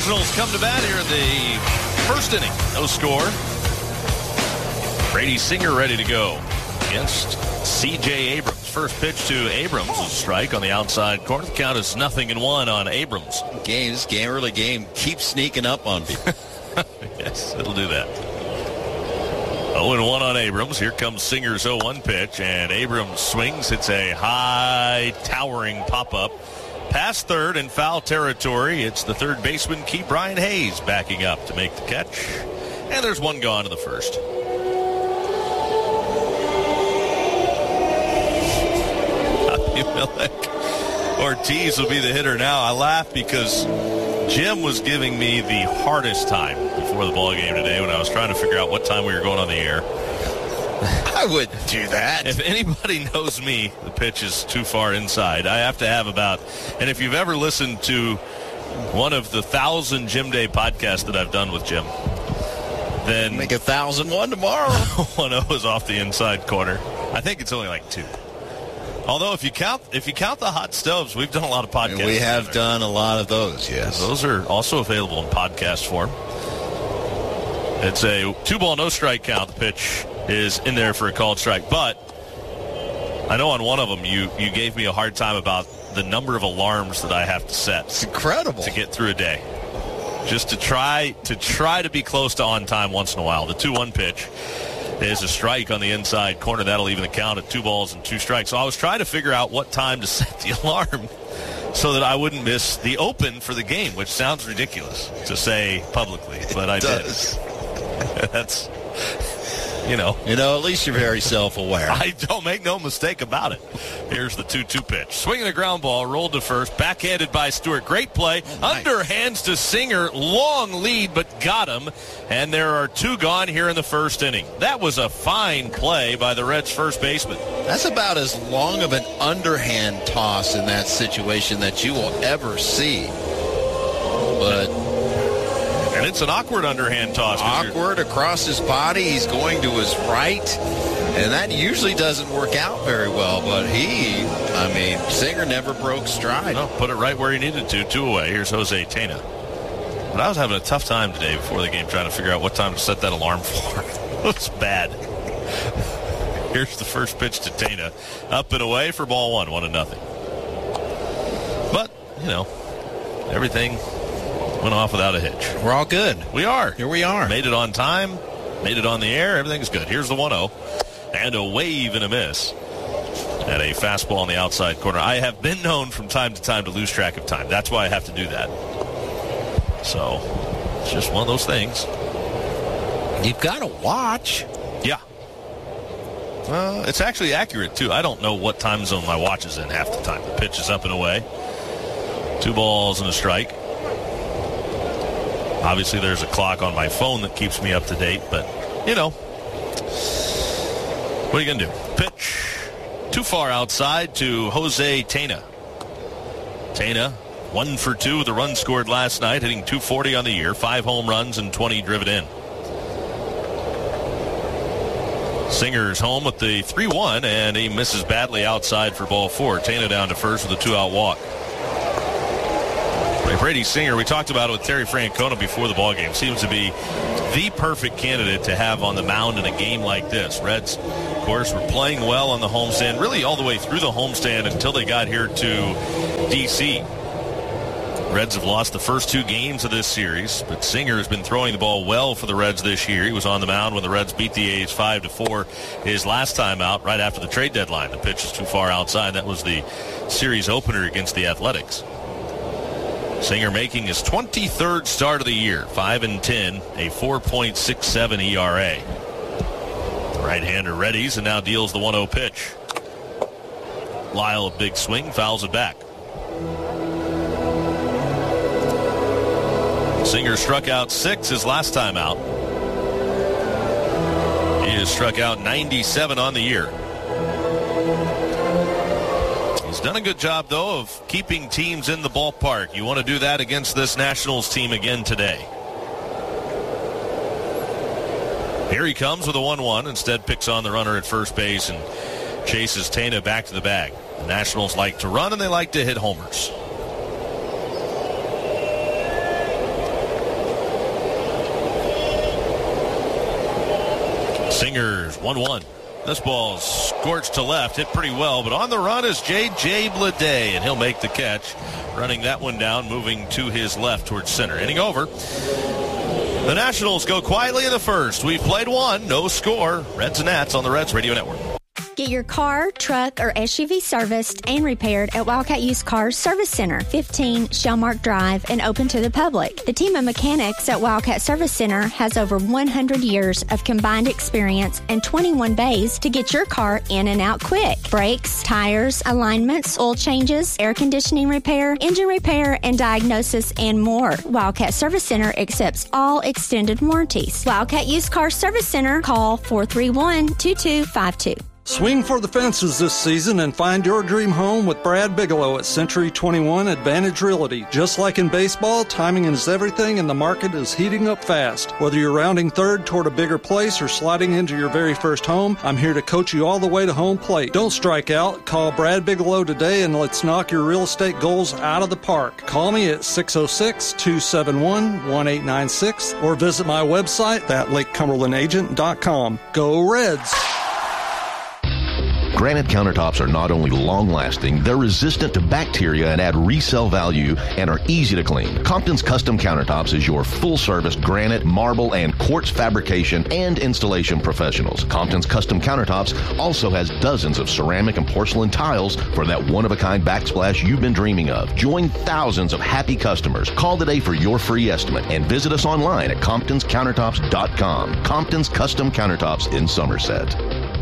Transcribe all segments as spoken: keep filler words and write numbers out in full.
Nationals come to bat here in the first inning. No score. Brady Singer ready to go against C J Abrams. First pitch to Abrams. A strike on the outside corner. The count is nothing and one on Abrams. Game, this game, early game, keeps sneaking up on people. Yes, it'll do that. oh and one on Abrams. Here comes Singer's oh one pitch, and Abrams swings. It's a high, towering pop-up past third in foul territory. It's the third baseman, Key Brian Hayes, backing up to make the catch. And there's one gone in the first. Ortiz will be the hitter now. I laugh because Jim was giving me the hardest time before the ball game today when I was trying to figure out what time we were going on the air. I wouldn't do that. If anybody knows me, the pitch is too far inside. I have to have about, and if you've ever listened to one of the thousand Jim Day podcasts that I've done with Jim, then make a thousand one tomorrow. one oh is off the inside corner. I think it's only like two. Although if you count if you count the hot stoves, we've done a lot of podcasts. And we have together. done a lot of those, yes. Those are also available in podcast form. It's a two-ball, no-strike count. The pitch is in there for a called strike. But I know on one of them you, you gave me a hard time about the number of alarms that I have to set. It's incredible. To get through a day. Just to try to try to be close to on time once in a while. The two one pitch is a strike on the inside corner. That'll even the count at two balls and two strikes. So I was trying to figure out what time to set the alarm so that I wouldn't miss the open for the game, which sounds ridiculous to say publicly, but I does. did. That's, you know. You know, at least you're very self-aware. I don't make no mistake about it. Here's the two two pitch. Swinging a ground ball, rolled to first, backhanded by Stewart. Great play. Oh, nice. Underhands to Singer. Long lead, but got him. And there are two gone here in the first inning. That was a fine play by the Reds' first baseman. That's about as long of an underhand toss in that situation that you will ever see. But... And it's an awkward underhand toss. Awkward across his body. He's going to his right. And that usually doesn't work out very well. But he, I mean, Singer never broke stride. No, put it right where he needed to. Two away. Here's Jose Tena. But I was having a tough time today before the game trying to figure out what time to set that alarm for. It was bad. Here's the first pitch to Tena. Up and away for ball one. One and nothing. But, you know, everything went off without a hitch. We're all good. We are. Here we are. Made it on time. Made it on the air. Everything's good. Here's the one oh. And a wave and a miss. And a fastball on the outside corner. I have been known from time to time to lose track of time. That's why I have to do that. So, it's just one of those things. You've got to watch. Yeah. Uh, it's actually accurate, too. I don't know what time zone my watch is in half the time. The pitch is up and away. Two balls and a strike. Obviously, there's a clock on my phone that keeps me up to date, but, you know, what are you going to do? Pitch too far outside to Jose Tena. Tena, one for two with a run scored last night, hitting two forty on the year, five home runs and twenty driven in. Singer's home with the three one, and he misses badly outside for ball four. Tena down to first with a two-out walk. Brady Singer, we talked about it with Terry Francona before the ballgame, seems to be the perfect candidate to have on the mound in a game like this. Reds, of course, were playing well on the homestand, really all the way through the homestand until they got here to D C Reds have lost the first two games of this series, but Singer has been throwing the ball well for the Reds this year. He was on the mound when the Reds beat the A's five to four his last time out, right after the trade deadline. The pitch is too far outside. That was the series opener against the Athletics. Singer making his twenty-third start of the year, five and ten, a four point six seven E R A. The right-hander readies and now deals the one oh pitch. Lyle, a big swing, fouls it back. Singer struck out six his last time out. He has struck out ninety-seven on the year. He's done a good job, though, of keeping teams in the ballpark. You want to do that against this Nationals team again today. Here he comes with a one one. Instead picks on the runner at first base and chases Tena back to the bag. The Nationals like to run, and they like to hit homers. Singers one one. This ball scorched to left, hit pretty well, but on the run is J J Bleday, and he'll make the catch, running that one down, moving to his left towards center. Inning over. The Nationals go quietly in the first. We've played one, no score. Reds and Nats on the Reds Radio Network. Get your car, truck, or S U V serviced and repaired at Wildcat Used Cars Service Center, fifteen Shellmark Drive, and open to the public. The team of mechanics at Wildcat Service Center has over one hundred years of combined experience and twenty-one bays to get your car in and out quick. Brakes, tires, alignments, oil changes, air conditioning repair, engine repair, and diagnosis, and more. Wildcat Service Center accepts all extended warranties. Wildcat Used Cars Service Center, call four three one, two two five two. Swing for the fences this season and find your dream home with Brad Bigelow at Century twenty-one Advantage Realty. Just like in baseball, timing is everything and the market is heating up fast. Whether you're rounding third toward a bigger place or sliding into your very first home, I'm here to coach you all the way to home plate. Don't strike out. Call Brad Bigelow today and let's knock your real estate goals out of the park. Call me at six oh six, two seven one, one eight nine six or visit my website at lake cumberland agent dot com. Go Reds! Granite countertops are not only long-lasting, they're resistant to bacteria and add resale value and are easy to clean. Compton's Custom Countertops is your full-service granite, marble, and quartz fabrication and installation professionals. Compton's Custom Countertops also has dozens of ceramic and porcelain tiles for that one-of-a-kind backsplash you've been dreaming of. Join thousands of happy customers. Call today for your free estimate and visit us online at comptons countertops dot com. Compton's Custom Countertops in Somerset.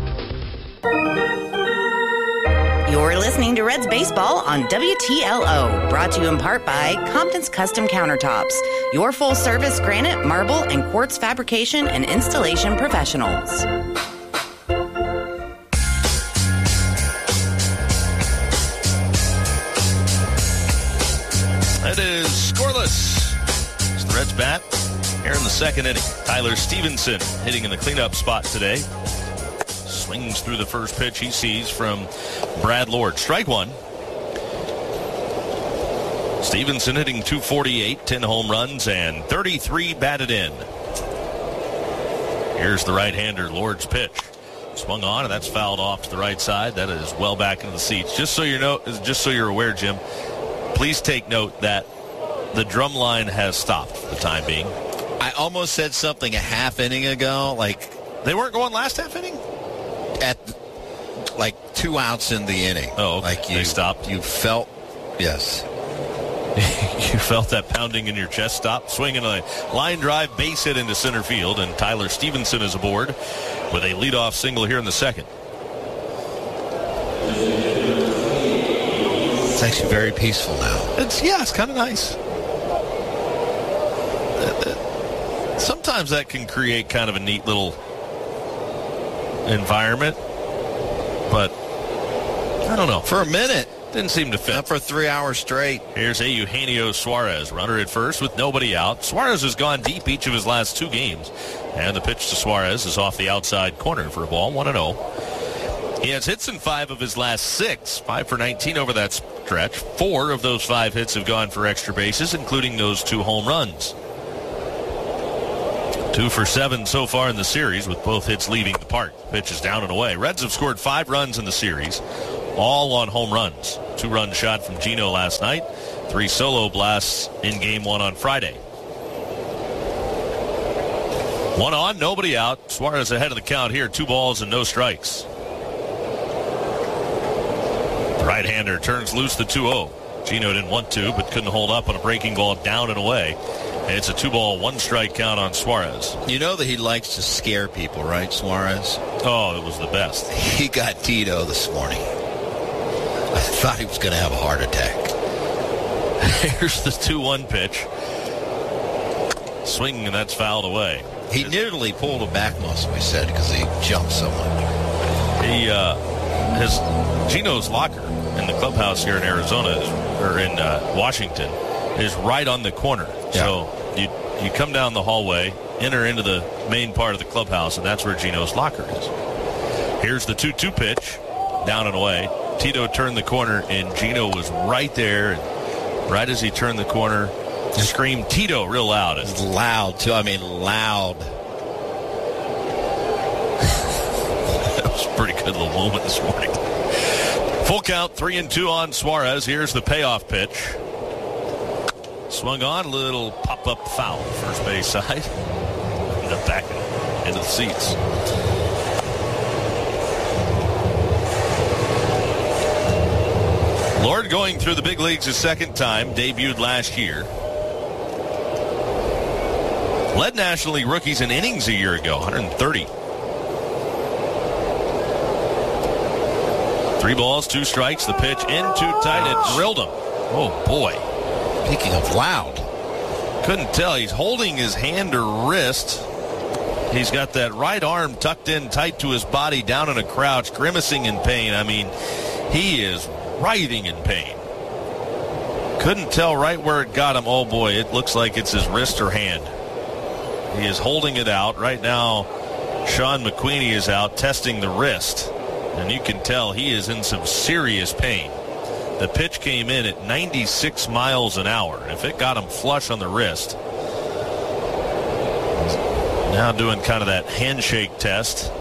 You're listening to Reds Baseball on W T L O, brought to you in part by Compton's Custom Countertops, your full-service granite, marble, and quartz fabrication and installation professionals. It is scoreless. It's the Reds bat here in the second inning. Tyler Stevenson hitting in the cleanup spot today. Swings through the first pitch he sees from Brad Lord. Strike one. Stevenson hitting two forty-eight, ten home runs, and thirty-three batted in. Here's the right-hander, Lord's pitch. Swung on, and that's fouled off to the right side. That is well back into the seats. Just so you know, just so you're aware, Jim, please take note that the drum line has stopped for the time being. I almost said something a half inning ago, like they weren't going last half inning? At like two outs in the inning. Oh, okay. Like you they stopped. You felt, yes. You felt that pounding in your chest stop. Swinging a line drive base hit into center field, and Tyler Stevenson is aboard with a leadoff single here in the second. It's actually very peaceful now. It's yeah, it's kind of nice. Sometimes that can create kind of a neat little environment, but I don't know. For a minute. Didn't seem to fit. Not for three hours straight. Here's Eugenio Suarez, runner at first with nobody out. Suarez has gone deep each of his last two games, and the pitch to Suarez is off the outside corner for a ball, one and oh. He has hits in five of his last six, five for nineteen over that stretch. Four of those five hits have gone for extra bases, including those two home runs. Two for seven so far in the series, with both hits leaving the park. Pitch is down and away. Reds have scored five runs in the series, all on home runs. Two-run shot from Gino last night. Three solo blasts in game one on Friday. One on, nobody out. Suarez ahead of the count here. Two balls and no strikes. The right-hander turns loose the two oh. Gino didn't want to, but couldn't hold up on a breaking ball down and away. And it's a two-ball, one-strike count on Suarez. You know that he likes to scare people, right, Suarez? Oh, it was the best. He got Tito this morning. I thought he was going to have a heart attack. Here's the two one pitch. Swing, and that's fouled away. He nearly pulled a back muscle, he said, because he jumped so much. He, uh, his, Gino's locker in the clubhouse here in Arizona, is, or in uh, Washington, is right on the corner. Yeah. So you you come down the hallway, enter into the main part of the clubhouse, and that's where Gino's locker is. Here's the two two pitch, down and away. Tito turned the corner, and Gino was right there. And right as he turned the corner, screamed Tito real loud. It's loud, too. I mean, loud. It's a pretty good little moment this morning. Full count, three and two on Suarez. Here's the payoff pitch. Swung on, little pop-up foul, first base side. End up back into the seats. Lord going through the big leagues a second time, debuted last year. Led National League rookies in innings a year ago, one hundred thirty. Three balls, two strikes, the pitch in too tight, it drilled him. Oh, boy. Speaking of loud. Couldn't tell. He's holding his hand or wrist. He's got that right arm tucked in tight to his body, down in a crouch, grimacing in pain. I mean, he is writhing in pain. Couldn't tell right where it got him. Oh, boy, it looks like it's his wrist or hand. He is holding it out. Right now, Sean McQueenie is out testing the wrist. And you can tell he is in some serious pain. The pitch came in at ninety-six miles an hour. If it got him flush on the wrist. Now doing kind of that handshake test.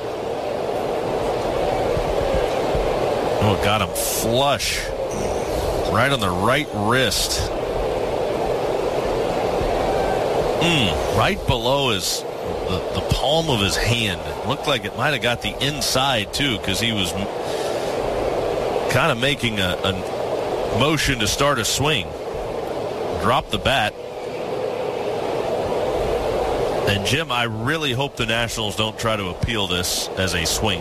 Oh, it got him flush. Right on the right wrist. Mm, right below his the, the palm of his hand. It looked like it might have got the inside too, because he was kind of making a, a motion to start a swing. Dropped the bat. And Jim, I really hope the Nationals don't try to appeal this as a swing.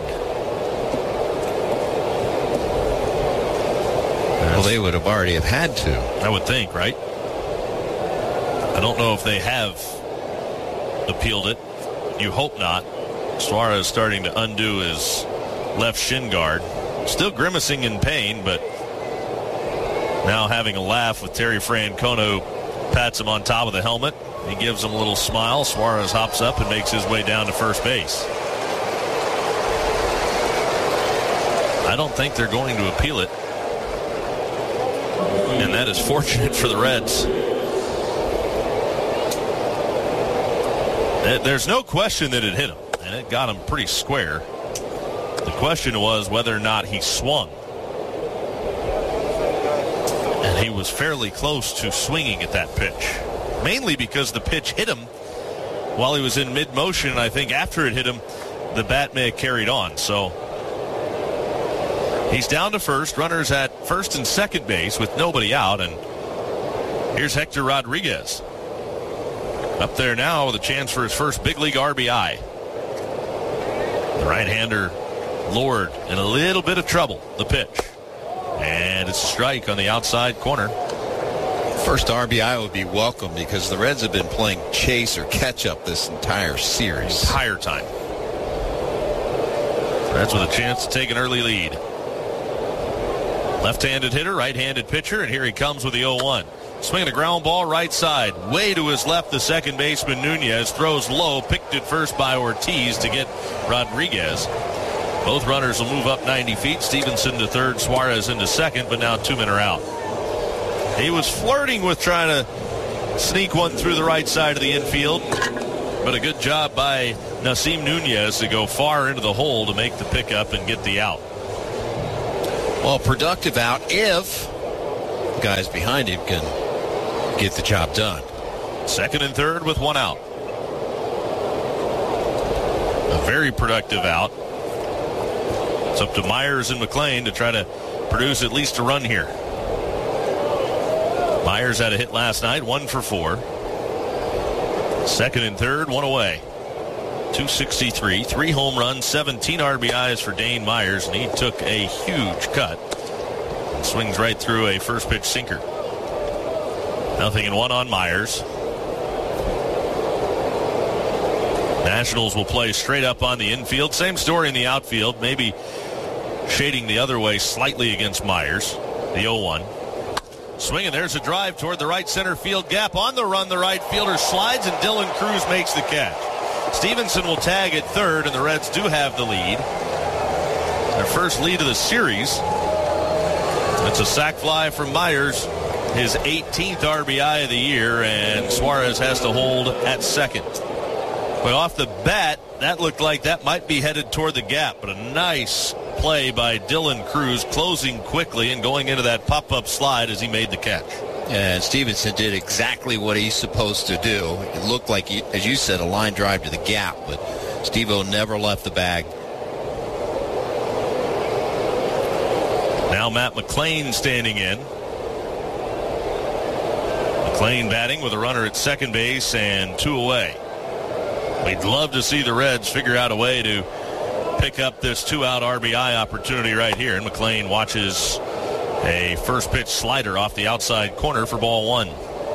Well, they would have already have had to. I would think, right? I don't know if they have appealed it. You hope not. Suarez starting to undo his left shin guard. Still grimacing in pain, but now having a laugh with Terry Francona, who pats him on top of the helmet. He gives him a little smile. Suarez hops up and makes his way down to first base. I don't think they're going to appeal it. And that is fortunate for the Reds. There's no question that it hit him, and it got him pretty square. The question was whether or not he swung. And he was fairly close to swinging at that pitch, mainly because the pitch hit him while he was in mid-motion, and I think after it hit him, the bat may have carried on. So he's down to first. Runners at first and second base with nobody out, and here's Hector Rodriguez. Up there now with a chance for his first big league R B I. The right-hander, Lord, in a little bit of trouble. The pitch. And it's a strike on the outside corner. First R B I would be welcome because the Reds have been playing chase or catch-up this entire series. Entire time. Reds with a chance to take an early lead. Left-handed hitter, right-handed pitcher, and here he comes with the oh one. Swinging a ground ball right side. Way to his left, the second baseman Nunez throws low, picked it first by Ortiz to get Rodriguez. Both runners will move up ninety feet. Stevenson to third, Suarez into second, but now two men are out. He was flirting with trying to sneak one through the right side of the infield, but a good job by Nasim Nunez to go far into the hole to make the pickup and get the out. Well, productive out if the guys behind him can get the job done. Second and third with one out. A very productive out. It's up to Myers and McLean to try to produce at least a run here. Myers had a hit last night, one for four. Second and third, one away. two sixty-three, three home runs, seventeen R B Is for Dane Myers, and he took a huge cut. Swings right through a first pitch sinker. Nothing in one on Myers. Nationals will play straight up on the infield. Same story in the outfield. Maybe shading the other way slightly against Myers. The oh one. Swinging. There's a drive toward the right center field gap. On the run, the right fielder slides, and Dylan Cruz makes the catch. Stevenson will tag at third, and the Reds do have the lead. Their first lead of the series. It's a sac fly from Myers. His eighteenth R B I of the year, and Suarez has to hold at second. But off the bat, that looked like that might be headed toward the gap. But a nice play by Dylan Cruz, closing quickly and going into that pop-up slide as he made the catch. And Stevenson did exactly what he's supposed to do. It looked like, he, as you said, a line drive to the gap, but Steve-O never left the bag. Now Matt McLean standing in. McLean batting with a runner at second base and two away. We'd love to see the Reds figure out a way to pick up this two-out R B I opportunity right here. And McLean watches a first pitch slider off the outside corner for ball one.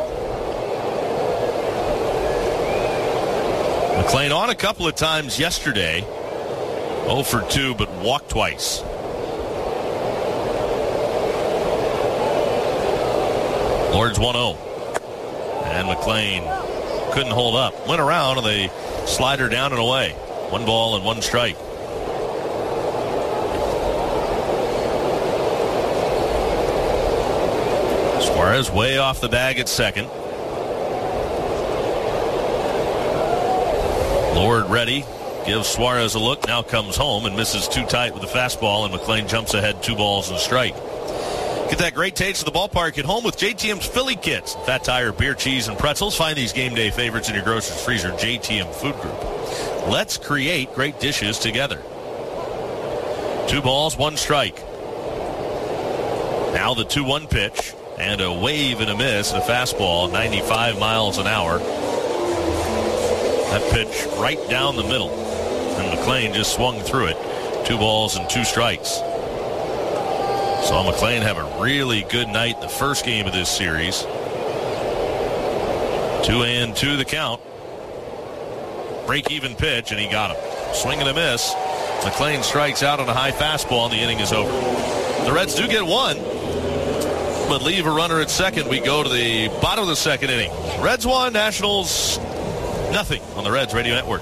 McLean on a couple of times yesterday. oh for two, but walked twice. Lord's one oh. And McLean couldn't hold up. Went around and they slider down and away. One ball and one strike. Suarez way off the bag at second. Lord ready. Gives Suarez a look. Now comes home and misses too tight with the fastball, and McLean jumps ahead two balls and a strike. Get that great taste of the ballpark at home with J T M's Philly Kits. Fat Tire, beer, cheese, and pretzels. Find these game day favorites in your grocer's freezer. J T M Food Group. Let's create great dishes together. Two balls, one strike. Now the two one pitch. And a wave and a miss, and a fastball, ninety-five miles an hour. That pitch right down the middle. And McLean just swung through it. Two balls and two strikes. Saw McLean have a really good night the first game of this series. Two and two the count. Break-even pitch, and he got him. Swing and a miss. McLean strikes out on a high fastball, and the inning is over. The Reds do get one, but leave a runner at second. We go to the bottom of the second inning. Reds one, Nationals nothing on the Reds Radio Network.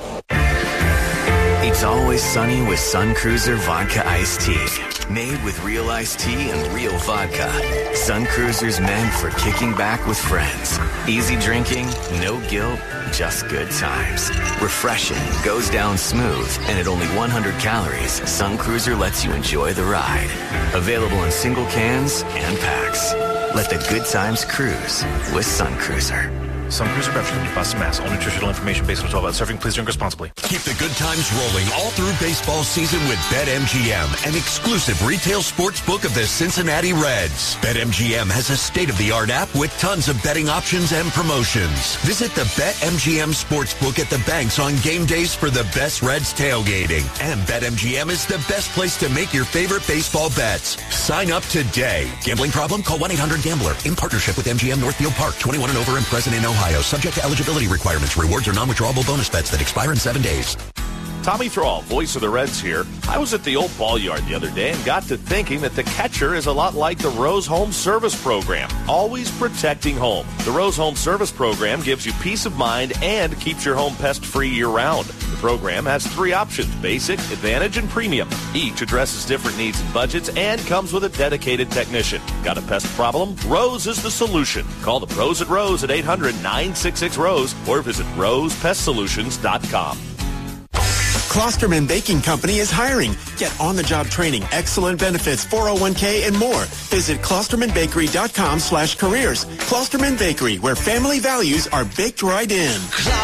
It's always sunny with Sun Cruiser Vodka Iced Tea. Made with real iced tea and real vodka. Sun Cruiser's meant for kicking back with friends. Easy drinking, no guilt, just good times. Refreshing, goes down smooth, and at only one hundred calories, Sun Cruiser lets you enjoy the ride. Available in single cans and packs. Let the good times cruise with Sun Cruiser. Sun Cruiser Beverage Company, Boston, Mass. All nutritional information based on twelve ounce serving. Please drink responsibly. Keep the good times rolling all through baseball season with BetMGM, an exclusive retail sports book of the Cincinnati Reds. BetMGM has a state-of-the-art app with tons of betting options and promotions. Visit the BetMGM Sportsbook at the banks on game days for the best Reds tailgating. And BetMGM is the best place to make your favorite baseball bets. Sign up today. Gambling problem? Call one eight hundred gambler. In partnership with M G M Northfield Park. twenty-one and over and present in Ohio. Subject to eligibility requirements. Rewards are non-withdrawable bonus bets that expire in seven days. Tommy Thrall, voice of the Reds here. I was at the old ball yard the other day and got to thinking that the catcher is a lot like the Rose Home Service Program, always protecting home. The Rose Home Service Program gives you peace of mind and keeps your home pest-free year-round. The program has three options, basic, advantage, and premium. Each addresses different needs and budgets and comes with a dedicated technician. Got a pest problem? Rose is the solution. Call the pros at Rose at eight hundred nine six six ROSE or visit rose pest solutions dot com. Klosterman Baking Company is hiring. Get on-the-job training, excellent benefits, four oh one k, and more. Visit klosterman bakery dot com slash careers. Klosterman Bakery, where family values are baked right in.